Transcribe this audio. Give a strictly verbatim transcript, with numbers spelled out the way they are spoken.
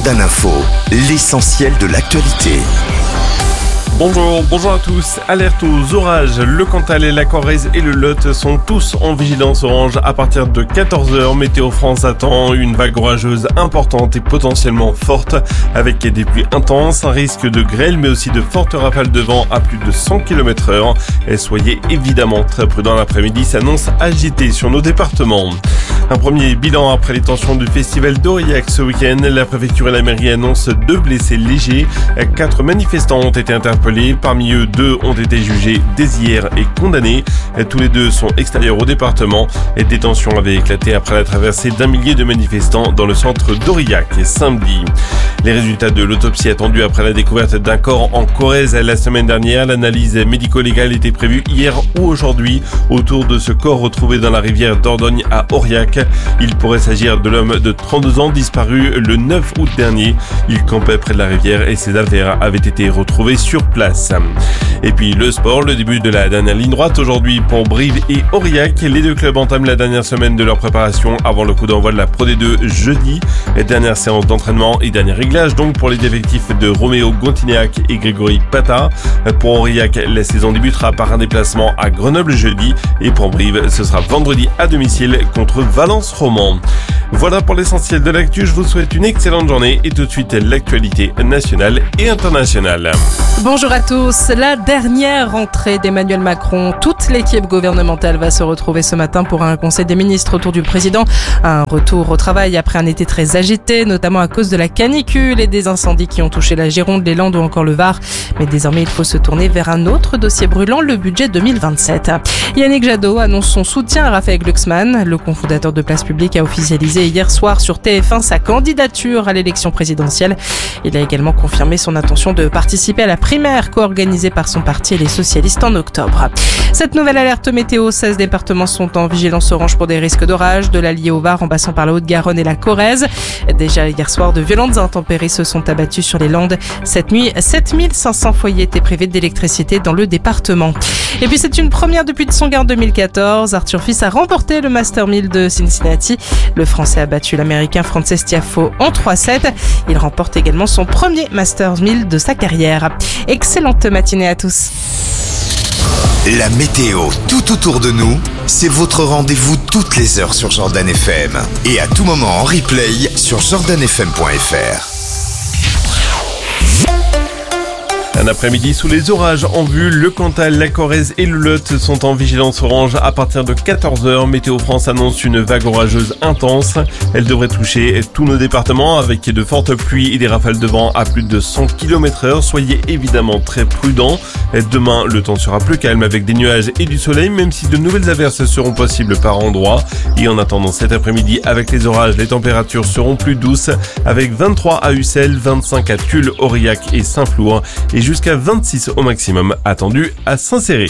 Jordan Info, l'essentiel de l'actualité. Bonjour, bonjour à tous. Alerte aux orages. Le Cantal et la Corrèze et le Lot sont tous en vigilance orange à partir de quatorze heures. Météo France attend une vague orageuse importante et potentiellement forte avec des pluies intenses, un risque de grêle mais aussi de fortes rafales de vent à plus de cent kilomètres heure. Et soyez évidemment très prudents, l'après-midi s'annonce agité sur nos départements. Un premier bilan après les tensions du festival d'Aurillac ce week-end. La préfecture et la mairie annoncent deux blessés légers. Quatre manifestants ont été interpellés. Parmi eux, deux ont été jugés dès hier et condamnés. Tous les deux sont extérieurs au département. Des tensions avaient éclaté après la traversée d'un millier de manifestants dans le centre d'Aurillac samedi. Les résultats de l'autopsie attendus après la découverte d'un corps en Corrèze la semaine dernière. L'analyse médico-légale était prévue hier ou aujourd'hui autour de ce corps retrouvé dans la rivière Dordogne à Aurillac. Il pourrait s'agir de l'homme de trente-deux ans disparu le neuf août dernier. Il campait près de la rivière et ses affaires avaient été retrouvées sur place. Et puis le sport, le début de la dernière ligne droite aujourd'hui pour Brive et Aurillac. Les deux clubs entament la dernière semaine de leur préparation avant le coup d'envoi de la Pro D deux jeudi. Les dernières séances d'entraînement et dernier réglage donc pour les effectifs de Roméo Gontinéac et Grégory Pata. Pour Aurillac, la saison débutera par un déplacement à Grenoble jeudi et pour Brive, ce sera vendredi à domicile contre Valence Roman. Voilà pour l'essentiel de l'actu, je vous souhaite une excellente journée et tout de suite l'actualité nationale et internationale. Bonjour à tous, la dernière rentrée d'Emmanuel Macron. Toute l'équipe gouvernementale va se retrouver ce matin pour un conseil des ministres autour du président. Un retour au travail après un été très agité, notamment à cause de la canicule et des incendies qui ont touché la Gironde, les Landes ou encore le Var. Mais désormais, il faut se tourner vers un autre dossier brûlant, le budget deux mille vingt-sept. Yannick Jadot annonce son soutien à Raphaël Glucksmann. Le cofondateur de Place Publique a officialisé hier soir sur T F un sa candidature à l'élection présidentielle. Il a également confirmé son intention de participer à la primaire co-organisée par son parti et les socialistes en octobre. Cette nouvelle alerte météo, seize départements sont en vigilance orange pour des risques d'orage, de l'Allier au Var en passant par la Haute-Garonne et la Corrèze. Déjà hier soir, de violentes intempéries se sont abattues sur les Landes. Cette nuit, sept mille cinq cents foyers étaient privés d'électricité dans le département. Et puis c'est une première depuis de son gain en deux mille quatorze. Arthur Fils a remporté le Master mille de Cincinnati. Le Français a battu l'Américain Frances Tiafoe en trois sept. Il remporte également son premier Master mille de sa carrière. Excellente matinée à tous. La météo tout autour de nous, c'est votre rendez-vous toutes les heures sur Jordan F M et à tout moment en replay sur jordan f m point f r. Un après-midi sous les orages en vue, le Cantal, la Corrèze et le Lot sont en vigilance orange à partir de quatorze heures. Météo France annonce une vague orageuse intense. Elle devrait toucher tous nos départements avec de fortes pluies et des rafales de vent à plus de cent kilomètres heure. Soyez évidemment très prudents. Demain, le temps sera plus calme avec des nuages et du soleil, même si de nouvelles averses seront possibles par endroits. Et en attendant cet après-midi, avec les orages, les températures seront plus douces avec vingt-trois à Ussel, vingt-cinq à Tulle, Aurillac et Saint-Flour et jusqu'à vingt-six au maximum attendu à Saint-Céré.